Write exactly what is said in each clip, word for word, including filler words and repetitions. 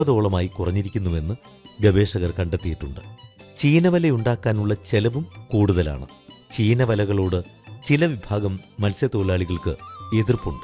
ോളമായി കുറഞ്ഞിരിക്കുന്നുവെന്ന് ഗവേഷകർ കണ്ടെത്തിയിട്ടുണ്ട്. ചീനവലയുണ്ടാക്കാനുള്ള ചെലവും കൂടുതലാണ്. ചീനവലകളോട് ചില വിഭാഗം മത്സ്യത്തൊഴിലാളികൾക്ക് എതിർപ്പുണ്ട്.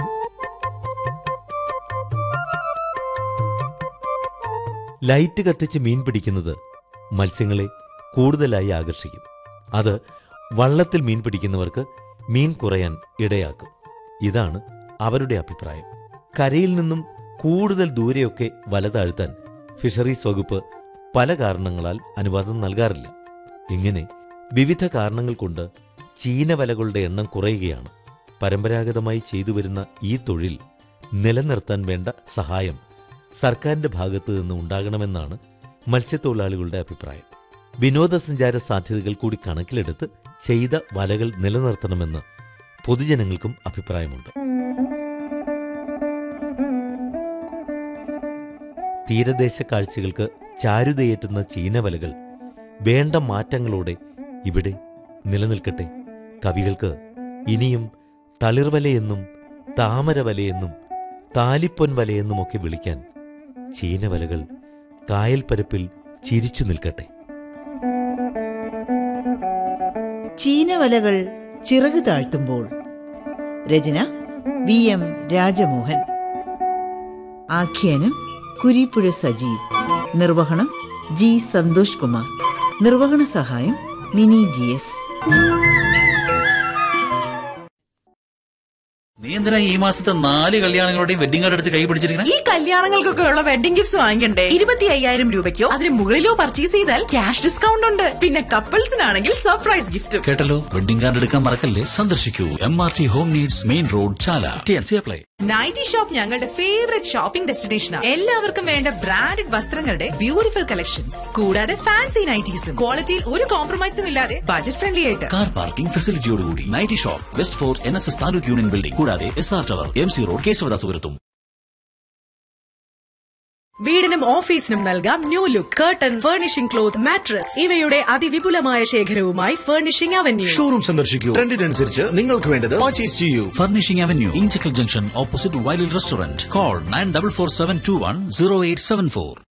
ലൈറ്റ് കത്തിച്ച് മീൻ പിടിക്കുന്നത് മത്സ്യങ്ങളെ കൂടുതലായി ആകർഷിക്കും. അത് വള്ളത്തിൽ മീൻ പിടിക്കുന്നവർക്ക് മീൻ കുറയാൻ ഇടയാക്കും. ഇതാണ് അവരുടെ അഭിപ്രായം. കരയിൽ നിന്നും കൂടുതൽ ദൂരെയൊക്കെ വല താഴ്ത്താൻ ഫിഷറീസ് വകുപ്പ് പല കാരണങ്ങളാൽ അനുവാദം നൽകാറില്ല. ഇങ്ങനെ വിവിധ കാരണങ്ങൾ കൊണ്ട് ചീനവലകളുടെ എണ്ണം കുറയുകയാണ്. പരമ്പരാഗതമായി ചെയ്തുവരുന്ന ഈ തൊഴിൽ നിലനിർത്താൻ വേണ്ട സഹായം സർക്കാരിന്റെ ഭാഗത്തു നിന്ന് ഉണ്ടാകണമെന്നാണ് മത്സ്യത്തൊഴിലാളികളുടെ അഭിപ്രായം. വിനോദസഞ്ചാര സാധ്യതകൾ കൂടി കണക്കിലെടുത്ത് ചെയ്ത വലകൾ നിലനിർത്തണമെന്ന് പൊതുജനങ്ങൾക്കും അഭിപ്രായമുണ്ട്. തീരദേശ കാഴ്ചകൾക്ക് ചാരുതയേറ്റുന്ന ചീനവലകൾ വേണ്ട മാറ്റങ്ങളോടെ ഇവിടെ നിലനിൽക്കട്ടെ. കവികൾക്ക് ഇനിയും തളിർവലയെന്നും താമരവലയെന്നും താലിപ്പൊൻ വലയെന്നുമൊക്കെ വിളിക്കാൻ ചീനവലകൾ കായൽപ്പരപ്പിൽ ചിരിച്ചു നിൽക്കട്ടെ. ചീനവലകൾ ചിറക് താഴ്ത്തുമ്പോൾ. രചന വി എം രാജമോഹൻ. ആഖ്യാനം കുരിപ്പുഴ സജീവ്. നിർവഹണം ജി സന്തോഷ് കുമാർ. നിർവഹണ സഹായം മിനി ജി എസ്. നീ എന്തിനാ ഈ മാസത്തെ നാല് കല്യാണങ്ങളുടെയും വെഡിങ് കാർഡ് എടുത്ത് കൈ പിടിച്ചിരിക്കണം? ഈ കല്യാണങ്ങൾക്കൊക്കെ ഉള്ള വെഡിങ് ഗിഫ്റ്റ്സ് വാങ്ങിക്കണ്ടേ? ഇരുപത്തി അയ്യായിരം രൂപയ്ക്കോ അതിന് മുകളിലോ പർച്ചേസ് ചെയ്താൽ ക്യാഷ് ഡിസ്കൗണ്ട് ഉണ്ട്. പിന്നെ കപ്പിൾസിനാണെങ്കിൽ സർപ്രൈസ് ഗിഫ്റ്റ്. കേട്ടല്ലോ, വെഡിങ് കാർഡ് എടുക്കാൻ മറക്കല്ലേ. സന്ദർശിക്കൂ M R T home needs, main road, ചാല. T N C apply. Nightie shop ഞങ്ങളുടെ ഫേവറേറ്റ് ഷോപ്പിംഗ് ഡെസ്റ്റിനേഷനാണ്. എല്ലാവർക്കും വേണ്ട ബ്രാൻഡഡ് വസ്ത്രങ്ങളുടെ ബ്യൂട്ടിഫുൾ കളക്ഷൻസ്, കൂടാതെ ഫാൻസി നൈറ്റീസും ക്വാളിറ്റിയിൽ ഒരു കോംപ്രമൈസും ഇല്ലാതെ ബജറ്റ് ഫ്രണ്ട്ലി ആയിട്ട്. Car parking ഫെസിലിറ്റിയോടുകൂടി nightie shop, west fort N S S taluk union building, കൂടാതെ S R tower, M C road, കേശവദാസുപുരത്തും. വീടിനും ഓഫീസിനും നൽകാം new look. Curtain, furnishing cloth, mattress ഇവയുടെ അതിവിപുലമായ ശേഖരവുമായി ഫർണിഷിംഗ് അവന്യൂ. ഷോറൂം സന്ദർശിക്കൂ. ട്രെൻഡിനനുസരിച്ച് നിങ്ങൾക്ക് വേണ്ടത് പർച്ചേസ് ചെയ്യൂ. Furnishing avenue, Inchakkal junction, opposite വൈലിൽ restaurant. Call nine double four seven to one zero eight seven four.